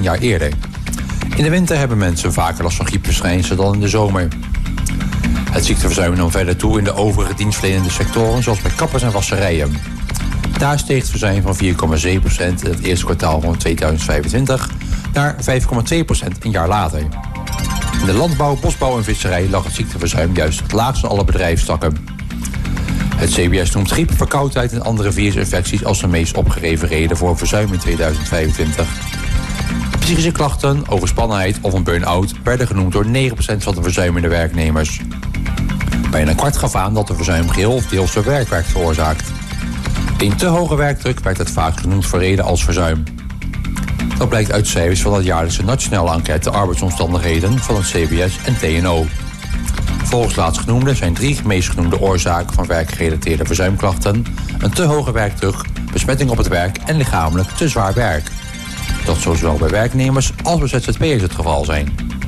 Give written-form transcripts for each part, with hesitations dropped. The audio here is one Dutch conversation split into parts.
jaar eerder. In de winter hebben mensen vaker last van griepverschijnselen dan in de zomer. Het ziekteverzuim nam verder toe in de overige dienstverlenende sectoren, zoals bij kappers en wasserijen. Daar steeg het verzuim van 4,7% in het eerste kwartaal van 2025 naar 5,2% een jaar later. In de landbouw, bosbouw en visserij lag het ziekteverzuim juist het laagst van alle bedrijfstakken. Het CBS noemt griep, verkoudheid en andere virusinfecties als de meest opgegeven reden voor verzuim in 2025. Psychische klachten, overspannenheid of een burn-out werden genoemd door 9% van de verzuimende werknemers. Bijna een kwart gaf aan dat de verzuim geheel of deels door werk werd veroorzaakt. Een te hoge werkdruk werd het vaak genoemd voor reden als verzuim. Dat blijkt uit cijfers van de jaarlijkse nationale enquête arbeidsomstandigheden van het CBS en TNO. Volgens laatstgenoemde zijn 3 meest genoemde oorzaken van werkgerelateerde verzuimklachten: een te hoge werkdruk, besmetting op het werk en lichamelijk te zwaar werk. Dat zou zowel bij werknemers als bij ZZP'ers het geval zijn.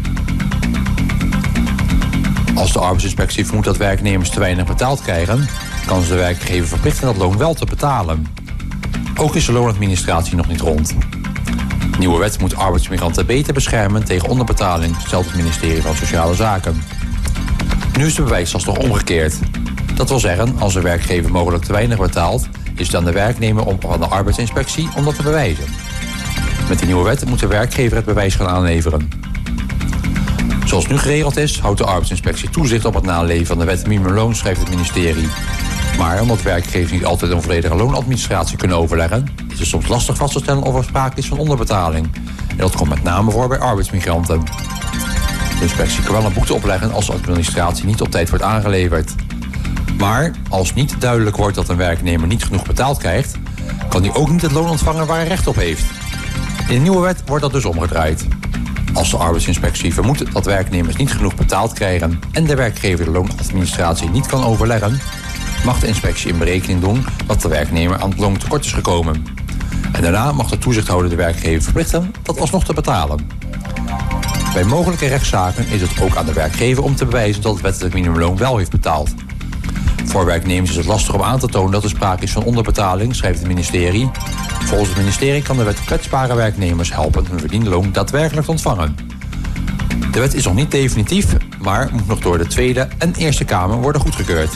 Als de arbeidsinspectie vermoedt dat werknemers te weinig betaald krijgen, kan ze de werkgever verplichten dat loon wel te betalen. Ook is de loonadministratie nog niet rond. De nieuwe wet moet arbeidsmigranten beter beschermen tegen onderbetaling, stelt het ministerie van Sociale Zaken. Nu is de bewijslast nog omgekeerd. Dat wil zeggen, als de werkgever mogelijk te weinig betaalt, is het aan de werknemer van de arbeidsinspectie om dat te bewijzen. Met de nieuwe wet moet de werkgever het bewijs gaan aanleveren. Zoals nu geregeld is, houdt de arbeidsinspectie toezicht op het naleven van de wet minimumloon, schrijft het ministerie. Maar omdat werkgevers niet altijd een volledige loonadministratie kunnen overleggen, is het soms lastig vast te stellen of er sprake is van onderbetaling. En dat komt met name voor bij arbeidsmigranten. De inspectie kan wel een boete opleggen als de administratie niet op tijd wordt aangeleverd. Maar als niet duidelijk wordt dat een werknemer niet genoeg betaald krijgt, kan hij ook niet het loon ontvangen waar hij recht op heeft. In de nieuwe wet wordt dat dus omgedraaid. Als de arbeidsinspectie vermoedt dat werknemers niet genoeg betaald krijgen en de werkgever de loonadministratie niet kan overleggen, mag de inspectie in berekening doen dat de werknemer aan het loon tekort is gekomen. En daarna mag de toezichthouder de werkgever verplichten dat alsnog te betalen. Bij mogelijke rechtszaken is het ook aan de werkgever om te bewijzen dat het wettelijk minimumloon wel heeft betaald. Voor werknemers is het lastig om aan te tonen dat er sprake is van onderbetaling, schrijft het ministerie. Volgens het ministerie kan de wet kwetsbare werknemers helpen hun verdiende loon daadwerkelijk te ontvangen. De wet is nog niet definitief, maar moet nog door de Tweede en Eerste Kamer worden goedgekeurd.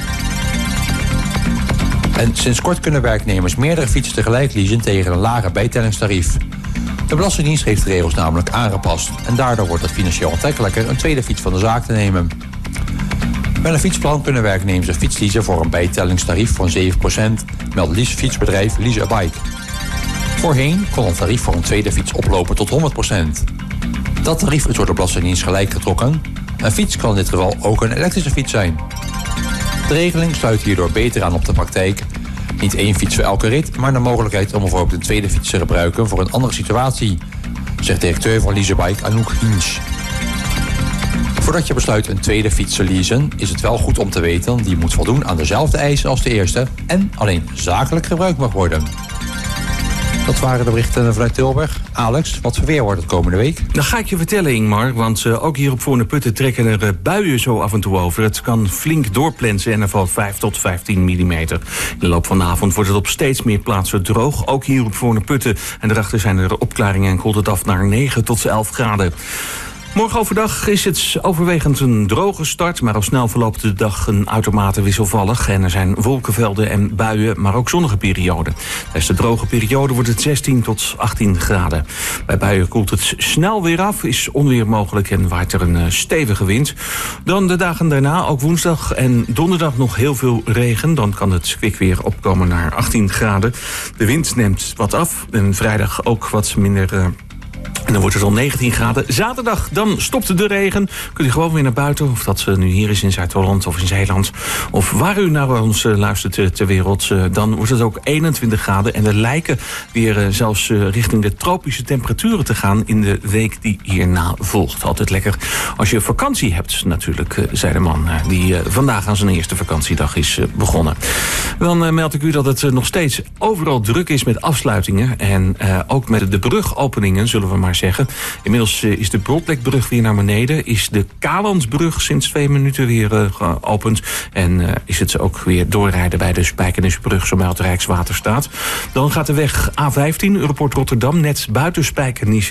En sinds kort kunnen werknemers meerdere fietsen tegelijk leasen tegen een lager bijtellingstarief. De Belastingdienst heeft de regels namelijk aangepast en daardoor wordt het financieel aantrekkelijker een tweede fiets van de zaak te nemen. Met een fietsplan kunnen werknemers een fiets leasen voor een bijtellingstarief van 7%, meldt leasefietsbedrijf Lease a Bike. Voorheen kon het tarief voor een tweede fiets oplopen tot 100%. Dat tarief is door de Belastingdienst gelijk getrokken. Een fiets kan in dit geval ook een elektrische fiets zijn. De regeling sluit hierdoor beter aan op de praktijk. Niet 1 fiets voor elke rit, maar de mogelijkheid om bijvoorbeeld een tweede fiets te gebruiken voor een andere situatie, zegt directeur van Lease a Bike Anouk Hinch. Voordat je besluit een tweede fiets te leasen, is het wel goed om te weten die moet voldoen aan dezelfde eisen als de eerste en alleen zakelijk gebruikt mag worden. Dat waren de berichten vanuit Tilburg. Alex, wat voor weer wordt het komende week? Dat ga ik je vertellen, Ingmar, want ook hier op Voorne-Putten trekken er buien zo af en toe over. Het kan flink doorplensen en er valt 5 tot 15 millimeter. In de loop van de avond wordt het op steeds meer plaatsen droog, ook hier op Voorne-Putten. En daarachter zijn er opklaringen en koelt het af naar 9 tot 11 graden. Morgen overdag is het overwegend een droge start, maar al snel verloopt de dag een uitermate wisselvallig. En er zijn wolkenvelden en buien, maar ook zonnige perioden. Tijdens de droge periode wordt het 16 tot 18 graden. Bij buien koelt het snel weer af, is onweer mogelijk en waait er een stevige wind. Dan de dagen daarna, ook woensdag en donderdag nog heel veel regen. Dan kan het kwik weer opkomen naar 18 graden. De wind neemt wat af en vrijdag ook wat minder. En dan wordt het al 19 graden. Zaterdag, dan stopt de regen. Kunt u gewoon weer naar buiten. Of dat nu hier is in Zuid-Holland of in Zeeland. Of waar u naar ons luistert ter wereld. Dan wordt het ook 21 graden. En er lijken weer zelfs richting de tropische temperaturen te gaan in de week die hierna volgt. Altijd lekker als je vakantie hebt natuurlijk, zei de man die vandaag aan zijn eerste vakantiedag is begonnen. Dan meld ik u dat het nog steeds overal druk is met afsluitingen. En ook met de brugopeningen, zullen we maar zeggen. Inmiddels is de Brodbekbrug weer naar beneden. Is de Kalandsbrug sinds 2 minuten weer geopend. En is het ook weer doorrijden bij de Spijkenisbrug, zo meldt Rijkswaterstaat. Dan gaat de weg A15, Europort Rotterdam, net buiten Spijkenis